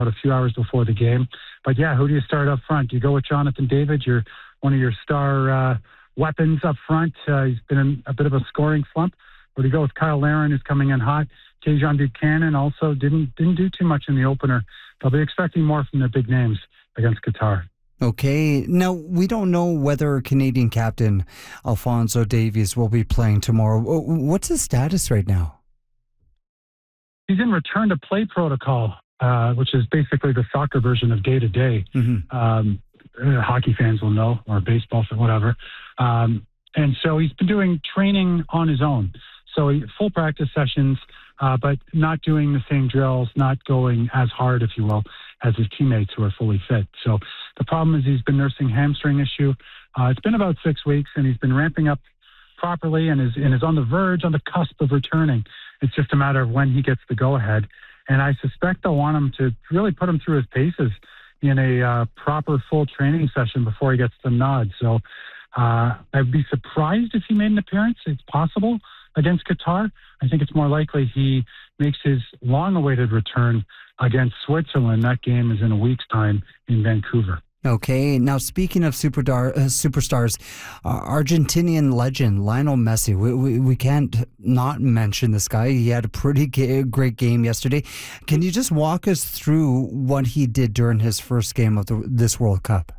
a few hours before the game. But yeah, who do you start up front? Do you go with Jonathan David, one of your star weapons up front? He's been in a bit of a scoring slump. Or do you go with Kyle Larin, who's coming in hot? Tejan Buchanan also didn't do too much in the opener. They'll be expecting more from their big names against Qatar. Okay. Now, we don't know whether Canadian captain Alphonso Davies will be playing tomorrow. What's his status right now? He's in return to play protocol, which is basically the soccer version of day-to-day. Hockey fans will know, or baseball, or whatever. And so he's been doing training on his own. So full practice sessions, but not doing the same drills, not going as hard, if you will, as his teammates who are fully fit. So the problem is he's been nursing hamstring issue. It's been about 6 weeks, and he's been ramping up properly and is on the cusp of returning. It's just a matter of when he gets the go-ahead. And I suspect they'll want him to really put him through his paces in a proper full training session before he gets the nod. So I'd be surprised if he made an appearance. It's possible against Qatar. I think it's more likely he makes his long-awaited return against Switzerland. That game is in a week's time in Vancouver. Okay, now speaking of superstars, Argentinian legend Lionel Messi, we can't not mention this guy. He had a pretty great game yesterday. Can you just walk us through what he did during his first game of this World Cup?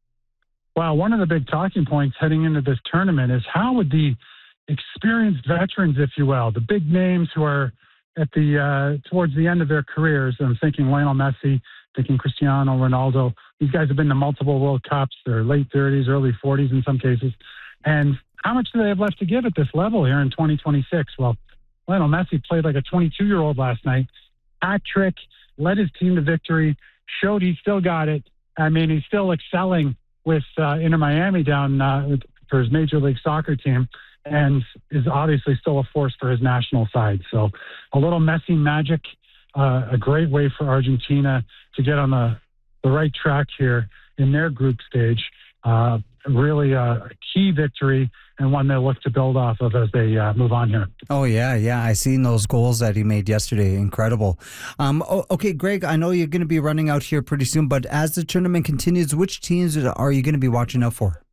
Well, one of the big talking points heading into this tournament is how would the experienced veterans, if you will, the big names who are at the towards the end of their careers, I'm thinking Lionel Messi, thinking Cristiano Ronaldo. These guys have been to multiple World Cups. They're late 30s, early 40s in some cases. And how much do they have left to give at this level here in 2026? Well, Lionel Messi played like a 22-year-old last night. Hat trick, led his team to victory, showed he still got it. I mean, he's still excelling with Inter Miami down for his Major League Soccer team, and is obviously still a force for his national side. So a little Messi magic, a great way for Argentina to get on the right track here in their group stage. Really a key victory and one they'll look to build off of as they move on here. Oh, yeah. I seen those goals that he made yesterday. Incredible. Okay, Greg, I know you're going to be running out here pretty soon, but as the tournament continues, which teams are you going to be watching out for?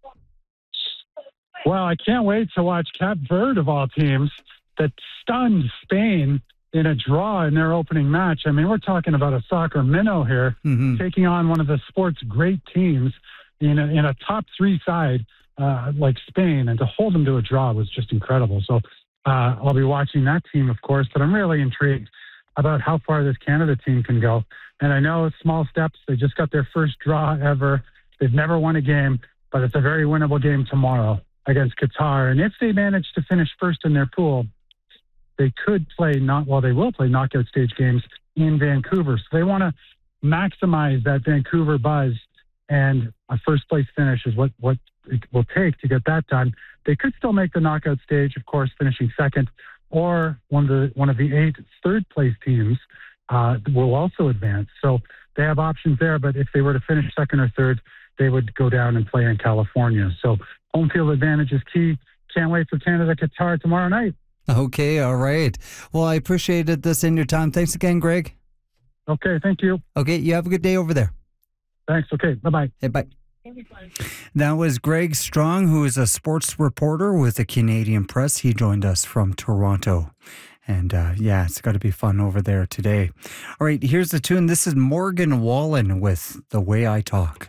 Well, I can't wait to watch Cape Verde, of all teams, that stunned Spain in a draw in their opening match. I mean, we're talking about a soccer minnow here, taking on one of the sport's great teams in a top three side like Spain, and to hold them to a draw was just incredible. So I'll be watching that team, of course, but I'm really intrigued about how far this Canada team can go. And I know it's small steps. They just got their first draw ever. They've never won a game, but it's a very winnable game tomorrow against Qatar. And if they manage to finish first in their pool, they could play they will play knockout stage games in Vancouver. So they want to maximize that Vancouver buzz, and a first place finish is what it will take to get that done. They could still make the knockout stage, of course, finishing second, or one of the 8 third place teams will also advance. So they have options there, but if they were to finish second or third, they would go down and play in California. So home field advantage is key. Can't wait for Canada-Qatar tomorrow night. Okay, all right. Well, I appreciated this in your time. Thanks again, Greg. Okay, thank you. Okay, you have a good day over there. Thanks. Okay, bye-bye. Hey, bye. That was Greg Strong, who is a sports reporter with the Canadian Press. He joined us from Toronto. And it's got to be fun over there today. All right, here's the tune. This is Morgan Wallen with The Way I Talk.